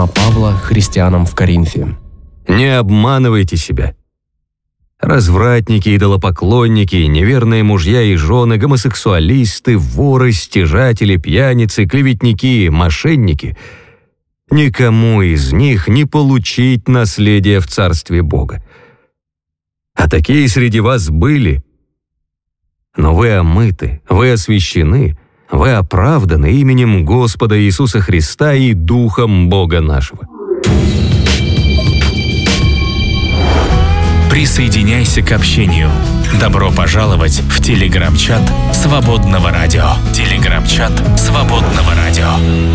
Павла христианам в Коринфе. Не обманывайте себя. Развратники, идолопоклонники, неверные мужья и жены, гомосексуалисты, воры, стяжатели, пьяницы, клеветники, мошенники – никому из них не получить наследие в Царстве Бога. А такие среди вас были. Но вы омыты, вы освящены, вы оправданы именем Господа Иисуса Христа и Духом Бога нашего. Присоединяйся к общению. Добро пожаловать в Телеграм-чат Свободного радио. Телеграм-чат Свободного радио.